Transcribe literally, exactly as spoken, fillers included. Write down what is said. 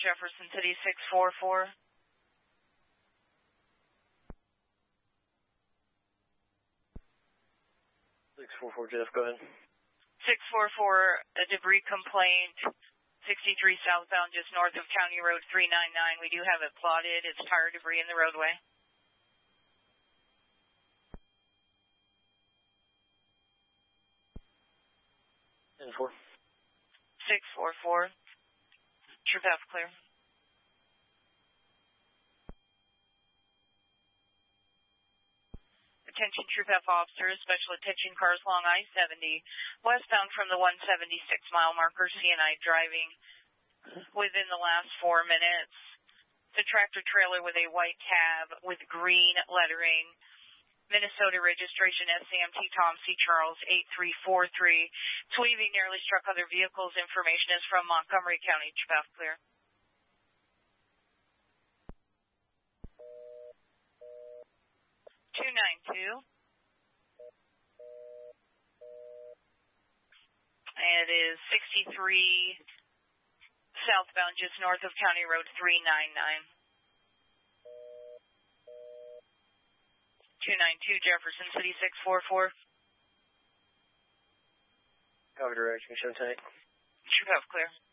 Jefferson City six four four. six four four, Jeff, go ahead. six four four, a debris complaint, sixty-three southbound, just north of County Road three ninety-nine. We do have it plotted. It's tire debris in the roadway. ten four. six four four. True path clear. Attention True Path officers, special attention cars along I seventy, westbound from the one seventy-six mile marker, C and I driving within the last four minutes. It's a tractor trailer with a white cab with green lettering. Minnesota registration S C M T Tom C. Charles eight three four three. It's weaving, nearly struck other vehicles. Information is from Montgomery County. True path clear. two nine two. It is sixty-three southbound, just north of County Road three ninety-nine. two nine two Jefferson City six four four. Copy direction, show tight. True path clear.